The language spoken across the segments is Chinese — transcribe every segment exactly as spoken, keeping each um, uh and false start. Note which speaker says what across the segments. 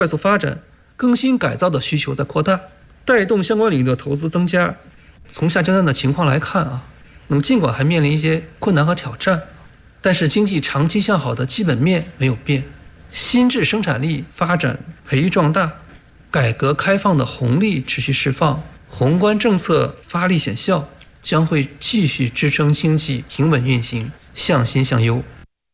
Speaker 1: 快速发展，更新改造的需求在扩大，带动相关领域的投资增加。从下阶段的情况来看啊，那么尽管还面临一些困难和挑战，但是经济长期向好的基本面没有变，新质生产力发展培育壮大，改革开放的红利持续释放，宏观政策发力显效，将会继续支撑经济平稳运行，向新向优。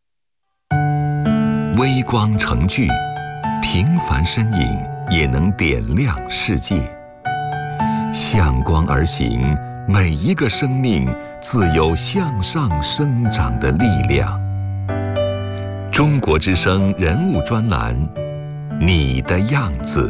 Speaker 2: 微光成炬，平凡身影也能点亮世界。向光而行，每一个生命自有向上生长的力量。中国之声人物专栏，你的样子。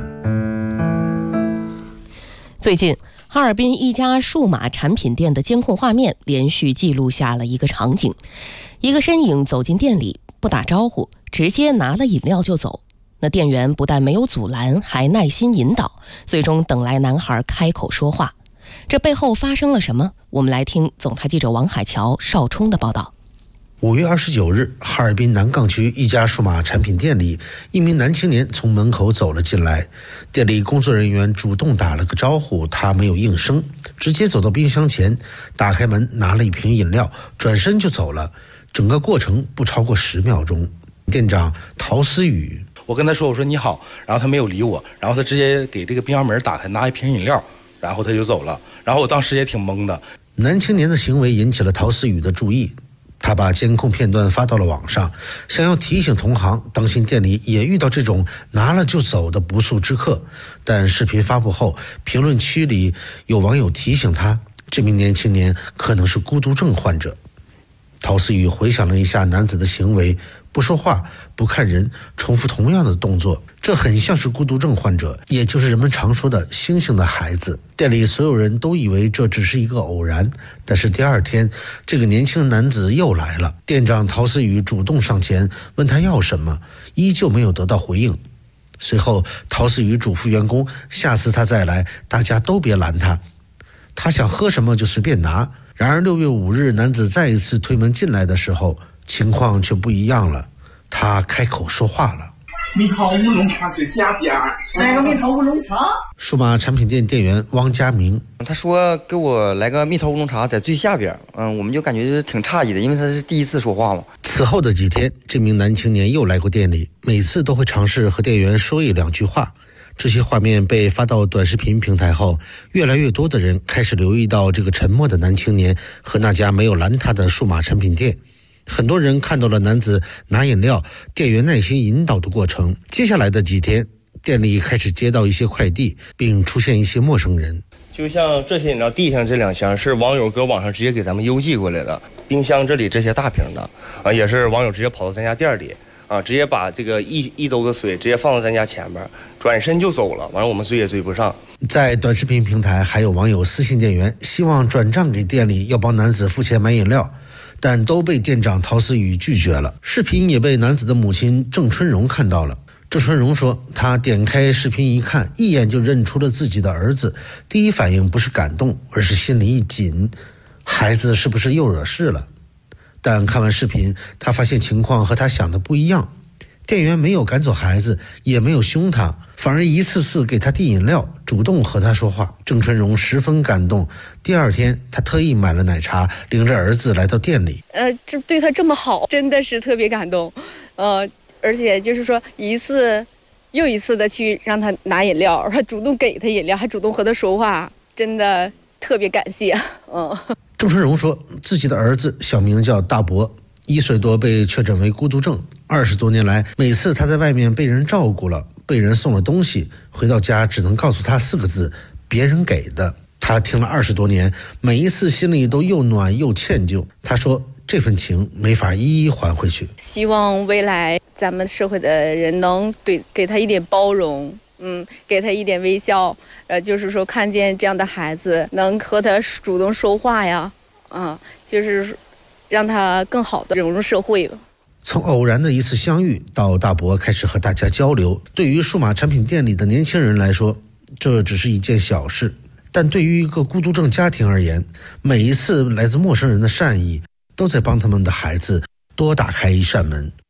Speaker 3: 最近，哈尔滨一家数码产品店的监控画面连续记录下了一个场景：一个身影走进店里，不打招呼，直接拿了饮料就走。那店员不但没有阻拦，还耐心引导，最终等来男孩开口说话。这背后发生了什么？我们来听总台记者王海桥、邵冲的报道。
Speaker 4: 五月二十九日，哈尔滨南岗区一家数码产品店里，一名男青年从门口走了进来，店里工作人员主动打了个招呼，他没有应声，直接走到冰箱前，打开门拿了一瓶饮料，转身就走了。整个过程不超过十秒钟。店长陶思雨，
Speaker 5: 我跟他说，我说你好，然后他没有理我，然后他直接给这个冰箱门打开，拿一瓶饮料，然后他就走了。然后我当时也挺懵的。
Speaker 4: 男青年的行为引起了陶思雨的注意，他把监控片段发到了网上，想要提醒同行当心店里也遇到这种拿了就走的不速之客。但视频发布后，评论区里有网友提醒他，这名年轻年可能是孤独症患者。陶思雨回想了一下男子的行为，不说话，不看人，重复同样的动作，这很像是孤独症患者，也就是人们常说的星星的孩子。店里所有人都以为这只是一个偶然，但是第二天，这个年轻男子又来了。店长陶思雨主动上前问他要什么，依旧没有得到回应。随后，陶思雨嘱咐员工，下次他再来，大家都别拦他，他想喝什么就随便拿。然而六月五日，男子再一次推门进来的时候，情况却不一样了。他开口说话了：
Speaker 6: 蜜桃乌龙茶最下边，来个蜜桃乌龙茶。
Speaker 4: 数码产品店店员汪家明，
Speaker 7: 他说给我来个蜜桃乌龙茶在最下边，嗯，我们就感觉挺诧异的，因为他是第一次说话嘛。
Speaker 4: 此后的几天，这名男青年又来过店里，每次都会尝试和店员说一两句话。这些画面被发到短视频平台后，越来越多的人开始留意到这个沉默的男青年和那家没有拦他的数码产品店。很多人看到了男子拿饮料，店员耐心引导的过程。接下来的几天，店里开始接到一些快递，并出现一些陌生人。
Speaker 8: 就像这些饮料地上这两箱是网友搁网上直接给咱们邮寄过来的，冰箱这里这些大瓶的啊，也是网友直接跑到咱家店里啊，直接把这个一一兜的水直接放到咱家前面，转身就走了。完了我们追也追不上。
Speaker 4: 在短视频平台，还有网友私信店员，希望转账给店里，要帮男子付钱买饮料，但都被店长陶思雨拒绝了。视频也被男子的母亲郑春荣看到了。郑春荣说，他点开视频一看，一眼就认出了自己的儿子，第一反应不是感动，而是心里一紧，孩子是不是又惹事了？但看完视频，他发现情况和他想的不一样，店员没有赶走孩子，也没有凶他，反而一次次给他递饮料，主动和他说话。郑春荣十分感动，第二天他特意买了奶茶，领着儿子来到店里。
Speaker 9: 呃，这对他这么好，真的是特别感动。呃，而且就是说一次又一次的去让他拿饮料，还主动给他饮料，还主动和他说话，真的特别感谢。嗯。
Speaker 4: 郑春荣说，自己的儿子小名叫大伯，一岁多被确诊为孤独症。二十多年来，每次他在外面被人照顾了，被人送了东西，回到家只能告诉他四个字：别人给的。他听了二十多年，每一次心里都又暖又歉疚。他说，这份情没法一一还回去。
Speaker 9: 希望未来咱们社会的人能对给他一点包容。嗯，给他一点微笑，呃，就是说看见这样的孩子能和他主动说话呀，啊，就是让他更好的融入社会吧。
Speaker 4: 从偶然的一次相遇到大伯开始和大家交流，对于数码产品店里的年轻人来说，这只是一件小事，但对于一个孤独症家庭而言，每一次来自陌生人的善意，都在帮他们的孩子多打开一扇门。